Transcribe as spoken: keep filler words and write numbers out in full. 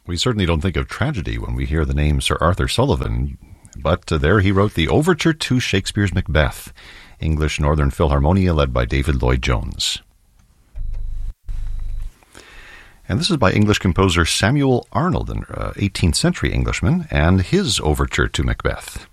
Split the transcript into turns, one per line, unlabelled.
We certainly don't think of tragedy when we hear the name Sir Arthur Sullivan, but uh, there he wrote the overture to Shakespeare's Macbeth, English Northern Philharmonia, led by David Lloyd-Jones. And this is by English composer Samuel Arnold, an uh, eighteenth century Englishman, and his overture to Macbeth.